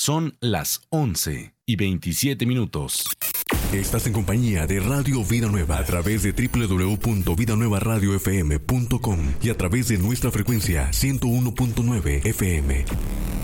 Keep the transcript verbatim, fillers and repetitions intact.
Son las once y veintisiete minutos. Estás en compañía de Radio Vida Nueva a través de doble u doble u doble u punto vida nueva radio f m punto com y a través de nuestra frecuencia ciento uno punto nueve F M.